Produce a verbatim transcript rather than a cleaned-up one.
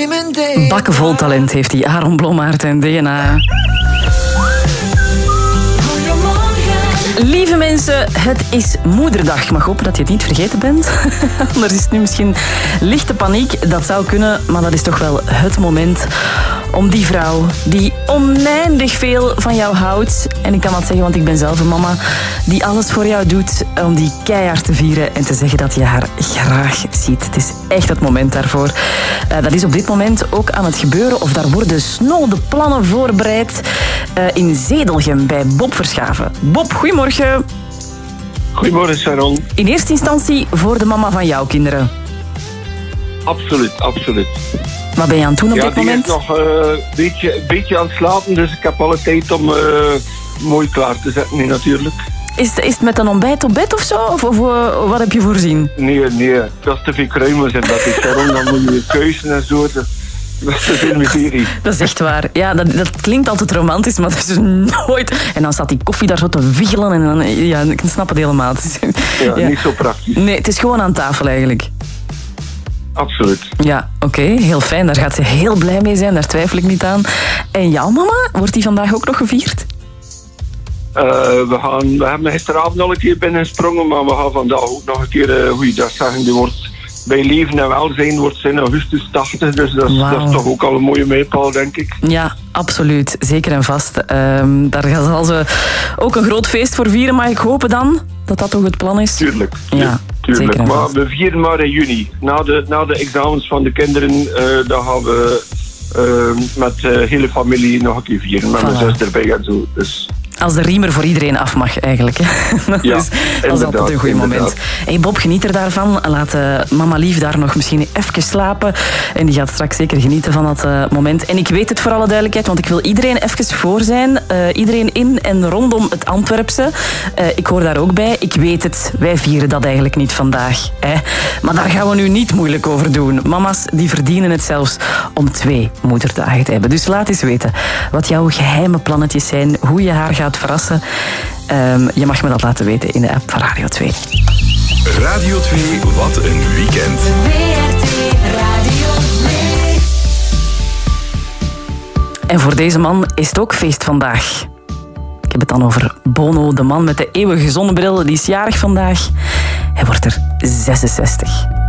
Bakken vol talent heeft hij, Aaron Blommaert en D N A. Lieve mensen, het is Moederdag. Ik mag hopen dat je het niet vergeten bent. Anders is het nu misschien lichte paniek. Dat zou kunnen, maar dat is toch wel het moment om die vrouw die oneindig veel van jou houdt, en ik kan dat zeggen, want ik ben zelf een mama, die alles voor jou doet, om die keihard te vieren en te zeggen dat je haar graag ziet. Het is echt het moment daarvoor. Uh, dat is op dit moment ook aan het gebeuren, of daar worden snode plannen voorbereid uh, in Zedelgem bij Bob Verschaven. Bob, goedemorgen. Goedemorgen, Sharon. In eerste instantie voor de mama van jouw kinderen. Absoluut, absoluut. Wat ben je aan het doen op ja, dit moment? Ja, die is nog een uh, beetje, beetje aan het slapen, dus ik heb alle tijd om uh, mooi klaar te zetten, nee, natuurlijk. Is, is het met een ontbijt op bed of zo? Of, of uh, wat heb je voorzien? Nee, nee, dat is te veel kruimels en dat is Sharon, dan moet je keuzen en zo. Dat, dat is te veel miserie. Dat is echt waar. Ja, dat, dat klinkt altijd romantisch, maar dat is dus nooit. En dan staat die koffie daar zo te wiggelen en dan, ja, ik snap het helemaal. Ja, ja, niet zo praktisch. Nee, het is gewoon aan tafel eigenlijk. Absoluut. Ja, oké, okay, heel fijn. Daar gaat ze heel blij mee zijn, daar twijfel ik niet aan. En jouw mama, wordt die vandaag ook nog gevierd? Uh, we, gaan, we hebben gisteravond al een keer binnengesprongen, maar we gaan vandaag ook nog een keer, uh, hoe je dat zeggen, die wordt bij leven en welzijn wordt ze in augustus tachtig, dus dat is, wow. dat is toch ook al een mooie mijlpaal, denk ik. Ja, absoluut. Zeker en vast. Um, daar zal ze ook een groot feest voor vieren, maar ik hoop dan dat dat toch het plan is. Tuurlijk. Ja, tuurlijk. Zeker maar we vieren maar in juni. Na de, na de examens van de kinderen, uh, dan gaan we uh, met de uh, hele familie nog een keer vieren. Met voilà. Mijn zus erbij en zo. Dus... Als de riemer voor iedereen af mag, eigenlijk. dat ja, is, dat is altijd een goed moment. Hey Bob, geniet er daarvan. Laat uh, mama lief daar nog misschien even slapen. En die gaat straks zeker genieten van dat uh, moment. En ik weet het voor alle duidelijkheid, want ik wil iedereen even voor zijn. Uh, iedereen in en rondom het Antwerpse. Uh, ik hoor daar ook bij. Ik weet het, wij vieren dat eigenlijk niet vandaag. Hè? Maar daar gaan we nu niet moeilijk over doen. Mama's die verdienen het zelfs om twee moederdagen te hebben. Dus laat eens weten wat jouw geheime plannetjes zijn. Hoe je haar gaat verrassen. Um, je mag me dat laten weten in de app van Radio twee. Radio twee, wat een weekend. W R T Radio twee. En voor deze man is het ook feest vandaag. Ik heb het dan over Bono, de man met de eeuwige zonnebril. Die is jarig vandaag. Hij wordt er zesenzestig.